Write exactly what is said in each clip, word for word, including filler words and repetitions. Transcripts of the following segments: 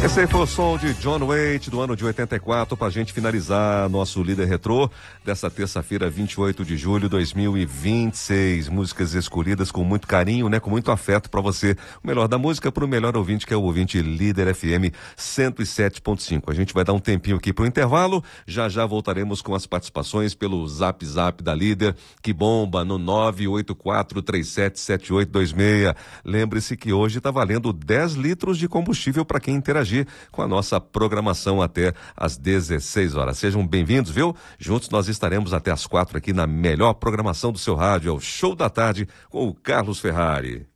Esse aí foi o som de John Waite, do ano de oitenta e quatro, pra gente finalizar nosso Líder Retrô dessa terça-feira, vinte e oito de julho de dois mil e vinte e seis. Músicas escolhidas com muito carinho, né? Com muito afeto pra você. O melhor da música pro melhor ouvinte, que é o ouvinte Líder F M cento e sete ponto cinco. A gente vai dar um tempinho aqui pro intervalo. Já já voltaremos com as participações pelo Zap Zap da Líder, que bomba no nove oito quatro três sete sete oito dois seis. Lembre-se que hoje tá valendo dez litros de combustível para quem interagir com a nossa programação até às dezesseis horas. Sejam bem-vindos, viu? Juntos nós estaremos até às quatro aqui na melhor programação do seu rádio, é o Show da Tarde com o Carlos Ferrari.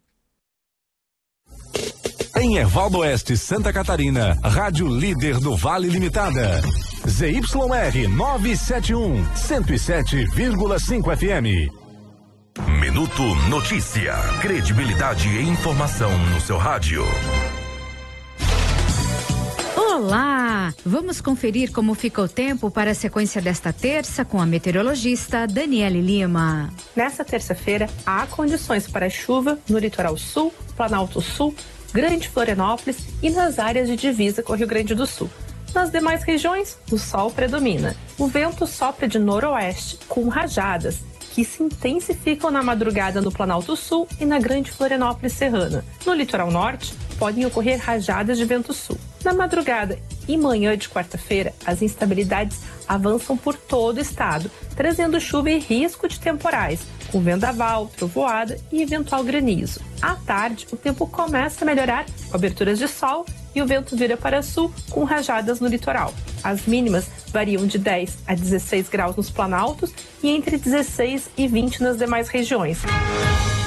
Em Ervaldo Oeste, Santa Catarina, Rádio Líder do Vale Limitada. Z Y R novecentos e setenta e um, cento e sete vírgula cinco F M. Minuto Notícia. Credibilidade e informação no seu rádio. Olá! Vamos conferir como fica o tempo para a sequência desta terça com a meteorologista Daniele Lima. Nesta terça-feira, há condições para chuva no litoral sul, Planalto Sul, Grande Florianópolis e nas áreas de divisa com o Rio Grande do Sul. Nas demais regiões, o sol predomina. O vento sopra de noroeste com rajadas, que se intensificam na madrugada no Planalto Sul e na Grande Florianópolis Serrana. No litoral norte, podem ocorrer rajadas de vento sul. Na madrugada e manhã de quarta-feira, as instabilidades avançam por todo o estado, trazendo chuva e risco de temporais, com vendaval, trovoada e eventual granizo. À tarde, o tempo começa a melhorar, com aberturas de sol, e o vento vira para sul, com rajadas no litoral. As mínimas variam de dez a dezesseis graus nos planaltos e entre dezesseis e vinte nas demais regiões.